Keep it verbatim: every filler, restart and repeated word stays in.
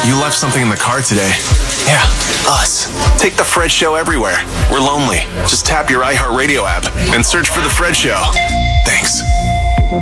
You left something in the car today. Yeah, us. Take The Fred Show everywhere. We're lonely. Just tap your iHeartRadio app and search for The Fred Show. Thanks.